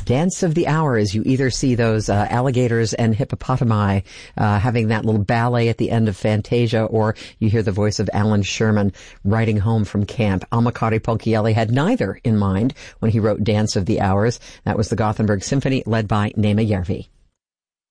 Dance of the Hours. You either see those alligators and hippopotami having that little ballet at the end of Fantasia, or you hear the voice of Alan Sherman riding home from camp. Amakari Ponchielli had neither in mind when he wrote Dance of the Hours. That was the Gothenburg Symphony, led by Nema Järvi.